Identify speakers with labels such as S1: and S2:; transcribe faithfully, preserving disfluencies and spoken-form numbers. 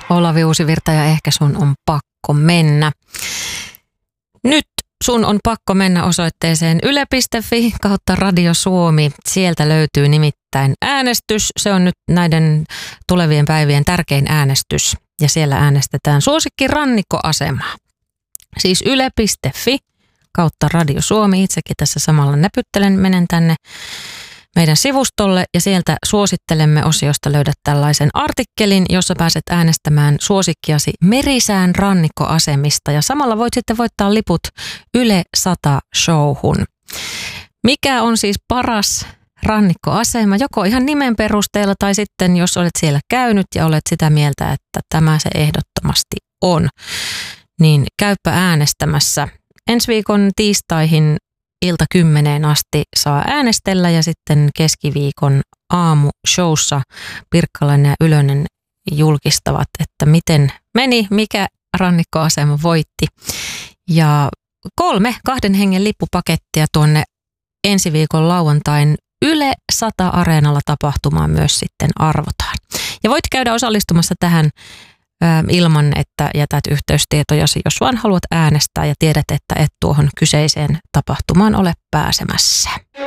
S1: Olavi Uusivirta ja ehkä sun on pakko mennä. Nyt sun on pakko mennä osoitteeseen yle piste fi kautta Radio Suomi. Sieltä löytyy nimittäin äänestys. Se on nyt näiden tulevien päivien tärkein äänestys. Ja siellä äänestetään suosikki rannikkoasemaa. Siis yle piste fi kautta Radio Suomi. Itsekin tässä samalla näpyttelen, menen tänne meidän sivustolle ja sieltä suosittelemme osiosta löydät tällaisen artikkelin, jossa pääset äänestämään suosikkiasi Merisään rannikkoasemista ja samalla voit sitten voittaa liput Yle sata showhun. Mikä on siis paras rannikkoasema, joko ihan nimen perusteella tai sitten jos olet siellä käynyt ja olet sitä mieltä, että tämä se ehdottomasti on, niin käypä äänestämässä. Ensi viikon tiistaihin ilta kymmeneen asti saa äänestellä ja sitten keskiviikon aamushowssa Pirkkalainen ja Ylönen julkistavat, että miten meni, mikä rannikkoasema voitti. Ja kolme kahden hengen lippupakettia tuonne ensi viikon lauantain Yle sata Areenalla tapahtumaan myös sitten arvotaan. Ja voit käydä osallistumassa tähän ilman, että jätät yhteystietojasi, jos vaan haluat äänestää ja tiedät, että et tuohon kyseiseen tapahtumaan ole pääsemässä.